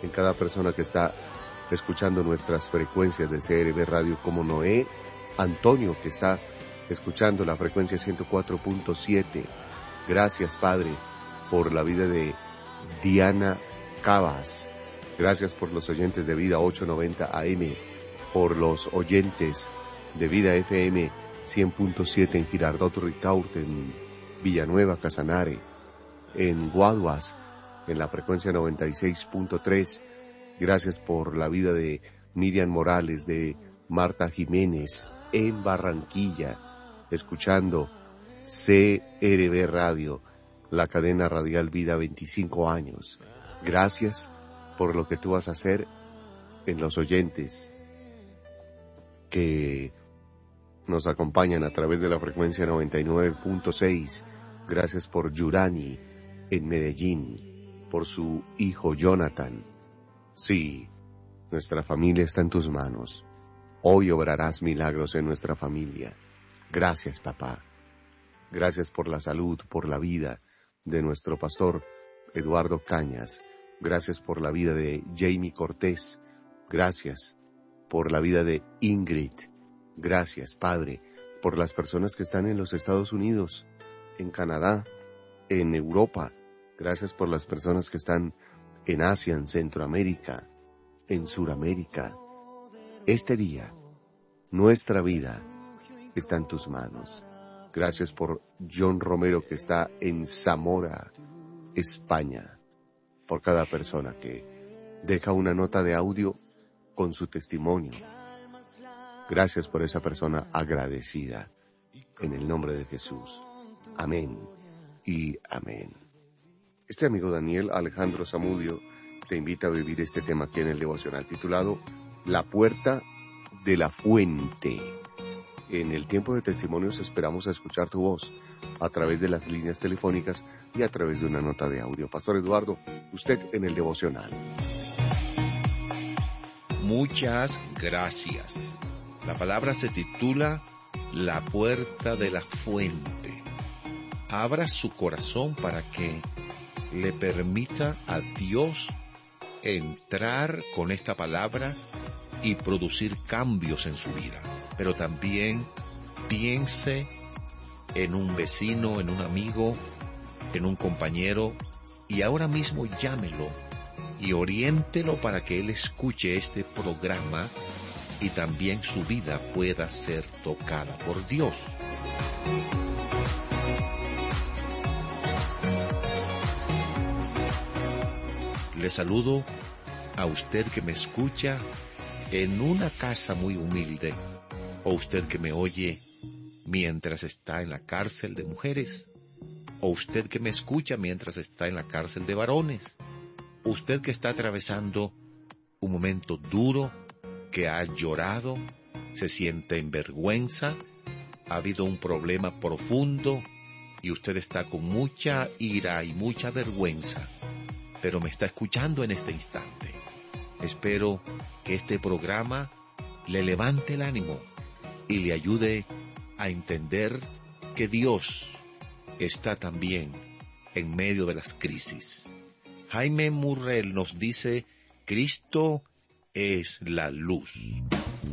en cada persona que está escuchando nuestras frecuencias de CRB Radio, como Noé Antonio, que está escuchando la frecuencia 104.7. Gracias, Padre, por la vida de Diana Cabas. Gracias por los oyentes de Vida 890 AM, por los oyentes de Vida FM 100.7 en Girardot Ricaurte, en Villanueva, Casanare, en Guaduas, en la frecuencia 96.3. Gracias por la vida de Miriam Morales, de Marta Jiménez, en Barranquilla, escuchando CRB Radio, la cadena radial Vida 25 años. Gracias por lo que tú vas a hacer en los oyentes que nos acompañan a través de la frecuencia 99.6. Gracias por Yurani en Medellín, por su hijo Jonathan. Sí, nuestra familia está en tus manos. Hoy obrarás milagros en nuestra familia. Gracias, papá. Gracias por la salud, por la vida de nuestro pastor Eduardo Cañas. Gracias por la vida de Jamie Cortés. Gracias por la vida de Ingrid. Gracias, Padre, por las personas que están en los Estados Unidos, en Canadá, en Europa. Gracias por las personas que están en Asia, en Centroamérica, en Suramérica. Este día, nuestra vida está en tus manos. Gracias por John Romero, que está en Zamora, España, por cada persona que deja una nota de audio con su testimonio. Gracias por esa persona agradecida. En el nombre de Jesús. Amén y amén. Este amigo Daniel Alejandro Zamudio te invita a vivir este tema aquí en el devocional titulado La Puerta de la Fuente. En el tiempo de testimonios esperamos a escuchar tu voz a través de las líneas telefónicas y a través de una nota de audio. Pastor Eduardo, usted en el devocional. Muchas gracias. La palabra se titula La Puerta de la Fuente. Abra su corazón para que le permita a Dios entrar con esta palabra y producir cambios en su vida. Pero también piense en un vecino, en un amigo, en un compañero, y ahora mismo llámelo y oriéntelo para que él escuche este programa y también su vida pueda ser tocada por Dios. Le saludo a usted que me escucha en una casa muy humilde, o usted que me oye mientras está en la cárcel de mujeres, o usted que me escucha mientras está en la cárcel de varones, usted que está atravesando un momento duro, que ha llorado, se siente en vergüenza, ha habido un problema profundo y usted está con mucha ira y mucha vergüenza, pero me está escuchando en este instante. Espero que este programa le levante el ánimo y le ayude a entender que Dios está también en medio de las crisis. Jaime Murrell nos dice, Cristo es la luz.